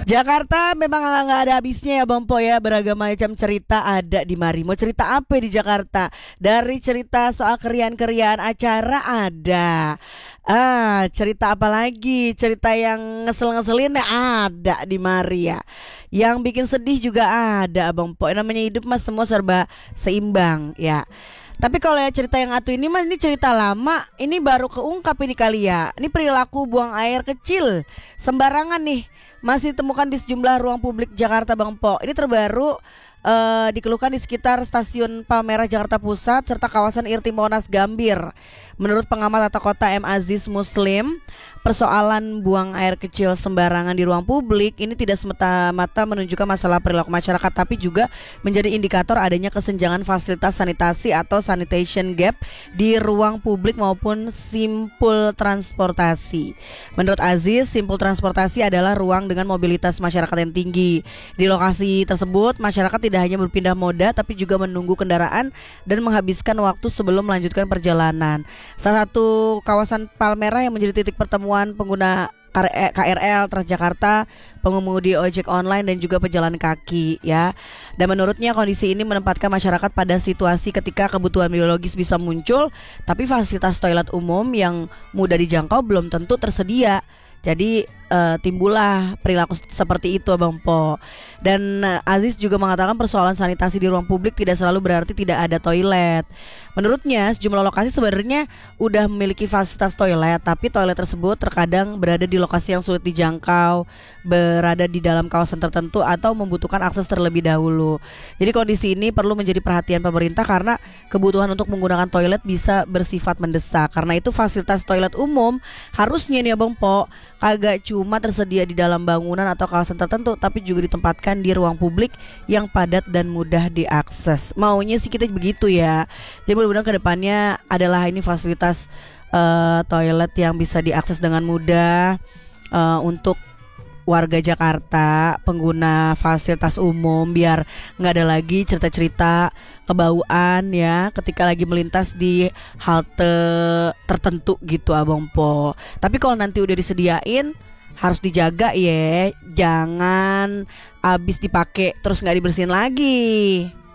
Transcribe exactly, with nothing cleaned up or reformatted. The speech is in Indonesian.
Jakarta memang nggak ada habisnya ya Bang Po ya. Beragam macam cerita ada di mari. Mau cerita apa di Jakarta? Dari cerita soal kerian-kerian acara ada. Ah, cerita apa lagi? Cerita yang ngesel-ngeselin ya ada di mari ya. Yang bikin sedih juga ada Bang Po. Namanya hidup mas semua serba seimbang ya. Tapi kalau ya cerita yang atu ini mas, ini cerita lama. Ini baru keungkap ini kali ya. Ini perilaku buang air kecil sembarangan nih, masih ditemukan di sejumlah ruang publik Jakarta Bang Po. Ini terbaru eh, dikeluhkan di sekitar stasiun Palmerah Jakarta Pusat serta kawasan Irti Monas Gambir. Menurut pengamat tata kota M Aziz Muslim, persoalan buang air kecil sembarangan di ruang publik ini tidak semata-mata menunjukkan masalah perilaku masyarakat, tapi juga menjadi indikator adanya kesenjangan fasilitas sanitasi atau sanitation gap di ruang publik maupun simpul transportasi. Menurut Aziz, simpul transportasi adalah ruang dengan mobilitas masyarakat yang tinggi. Di lokasi tersebut, masyarakat tidak hanya berpindah moda tapi juga menunggu kendaraan dan menghabiskan waktu sebelum melanjutkan perjalanan. Salah satu kawasan Palmerah yang menjadi titik pertemuan pengguna K R L, Transjakarta, pengemudi ojek online dan juga pejalan kaki ya. Dan menurutnya kondisi ini menempatkan masyarakat pada situasi ketika kebutuhan biologis bisa muncul, tapi fasilitas toilet umum yang mudah dijangkau belum tentu tersedia. Jadi uh, timbullah perilaku seperti itu Abang Po. Dan uh, Aziz juga mengatakan persoalan sanitasi di ruang publik tidak selalu berarti tidak ada toilet. Menurutnya sejumlah lokasi sebenarnya udah memiliki fasilitas toilet, tapi toilet tersebut terkadang berada di lokasi yang sulit dijangkau, berada di dalam kawasan tertentu atau membutuhkan akses terlebih dahulu. Jadi kondisi ini perlu menjadi perhatian pemerintah karena kebutuhan untuk menggunakan toilet bisa bersifat mendesak. Karena itu fasilitas toilet umum harusnya nih Abang Po kagak cuma tersedia di dalam bangunan atau kawasan tertentu, tapi juga ditempatkan di ruang publik yang padat dan mudah diakses. Maunya sih kita begitu ya. Jadi mudah-mudahan kedepannya adalah ini fasilitas uh, toilet yang bisa diakses dengan mudah uh, untuk warga Jakarta, pengguna fasilitas umum, biar nggak ada lagi cerita-cerita kebauan ya ketika lagi melintas di halte tertentu gitu Abang Po. Tapi kalau nanti udah disediain harus dijaga ya, jangan habis dipakai terus nggak dibersihin lagi.